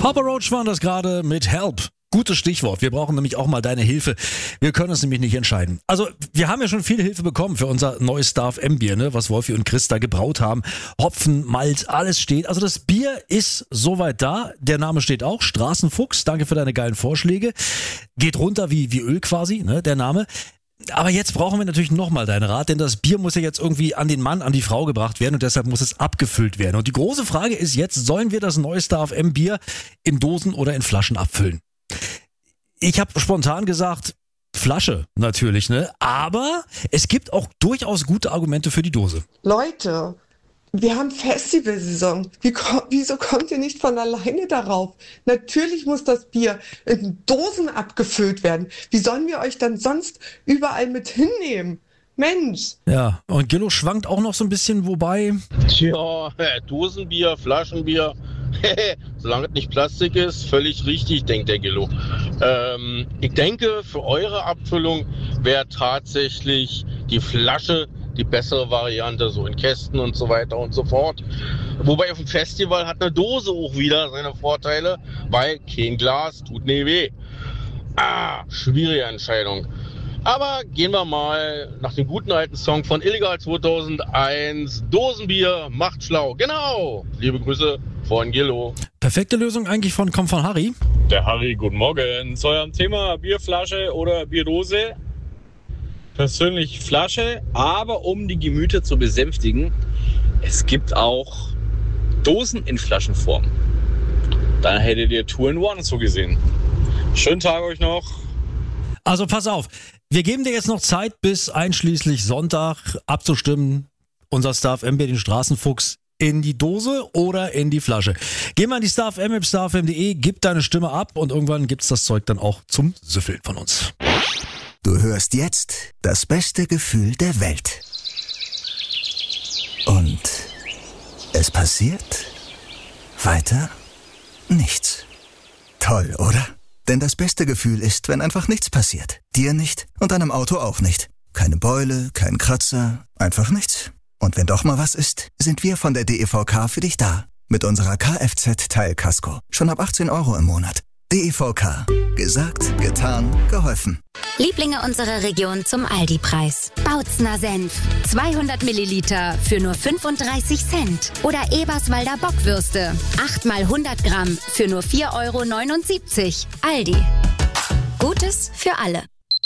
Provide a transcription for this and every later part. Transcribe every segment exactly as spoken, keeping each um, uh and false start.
Papa Roach waren das gerade mit Help. Gutes Stichwort. Wir brauchen nämlich auch mal deine Hilfe. Wir können uns nämlich nicht entscheiden. Also, wir haben ja schon viel Hilfe bekommen für unser neues Star F M Bier, ne, was Wolfi und Chris da gebraut haben. Hopfen, Malz, alles steht. Also, das Bier ist soweit da. Der Name steht auch. Straßenfuchs. Danke für deine geilen Vorschläge. Geht runter wie, wie Öl quasi, ne, der Name. Aber jetzt brauchen wir natürlich nochmal deinen Rat, denn das Bier muss ja jetzt irgendwie an den Mann, an die Frau gebracht werden und deshalb muss es abgefüllt werden. Und die große Frage ist jetzt, sollen wir das neue Star F M Bier in Dosen oder in Flaschen abfüllen? Ich habe spontan gesagt, Flasche natürlich, ne? Aber es gibt auch durchaus gute Argumente für die Dose. Leute, wir haben Festivalsaison. Wie, wieso kommt ihr nicht von alleine darauf? Natürlich muss das Bier in Dosen abgefüllt werden. Wie sollen wir euch dann sonst überall mit hinnehmen? Mensch. Ja, und Gillo schwankt auch noch so ein bisschen, wobei... Tja, Dosenbier, Flaschenbier, solange es nicht Plastik ist, völlig richtig, denkt der Gillo. Ähm, ich denke, für eure Abfüllung wäre tatsächlich die Flasche die bessere Variante, so in Kästen und so weiter und so fort. Wobei auf dem Festival hat eine Dose auch wieder seine Vorteile, weil kein Glas tut nie weh. Ah, schwierige Entscheidung. Aber gehen wir mal nach dem guten alten Song von Illegal zweitausendeins. Dosenbier macht schlau. Genau. Liebe Grüße von Gillo. Perfekte Lösung eigentlich von kommt von Harry. Der Harry, guten Morgen. Zu eurem Thema Bierflasche oder Bierdose. Persönlich Flasche, aber um die Gemüter zu besänftigen, es gibt auch Dosen in Flaschenform. Dann hättet ihr Two in One so gesehen. Schönen Tag euch noch. Also pass auf, wir geben dir jetzt noch Zeit bis einschließlich Sonntag abzustimmen, unser Star F M Bier, den Straßenfuchs, in die Dose oder in die Flasche. Geh mal in die Star F M, star f m punkt de, gib deine Stimme ab und irgendwann gibt's das Zeug dann auch zum Süffeln von uns. Du hörst jetzt das beste Gefühl der Welt. Und es passiert weiter nichts. Toll, oder? Denn das beste Gefühl ist, wenn einfach nichts passiert. Dir nicht und deinem Auto auch nicht. Keine Beule, kein Kratzer, einfach nichts. Und wenn doch mal was ist, sind wir von der D E V K für dich da. Mit unserer Kfz-Teilkasko. Schon ab achtzehn Euro im Monat. D E V K. Gesagt, getan, geholfen. Lieblinge unserer Region zum Aldi-Preis. Bautzner Senf. zweihundert Milliliter für nur fünfunddreißig Cent. Oder Eberswalder Bockwürste. acht mal hundert Gramm für nur vier Euro neunundsiebzig. Aldi. Gutes für alle.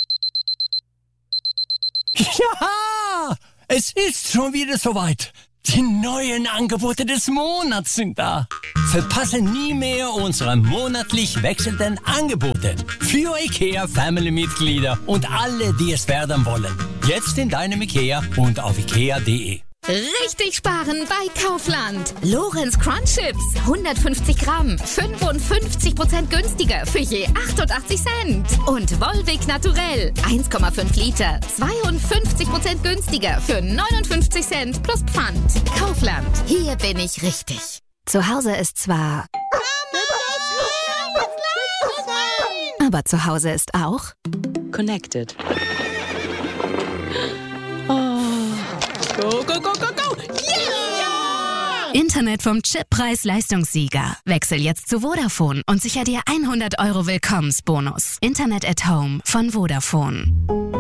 Ja, es ist schon wieder soweit. Die neuen Angebote des Monats sind da. Verpasse nie mehr unsere monatlich wechselnden Angebote. Für IKEA Family-Mitglieder und alle, die es werden wollen. Jetzt in deinem IKEA und auf ikea punkt de. Richtig sparen bei Kaufland. Lorenz Crunch Chips, hundertfünfzig Gramm, fünfundfünfzig Prozent günstiger für je achtundachtzig Cent. Und Volvic Naturell, eins Komma fünf Liter, zweiundfünfzig Prozent günstiger für neunundfünfzig Cent plus Pfand. Kaufland, hier bin ich richtig. Zu Hause ist zwar... Aber zu Hause ist auch... Connected. Oh. Go, go, go, go, go! Yeah! Internet vom Chippreis-Leistungssieger. Wechsel jetzt zu Vodafone und sicher dir hundert Euro Willkommensbonus. Internet at Home von Vodafone.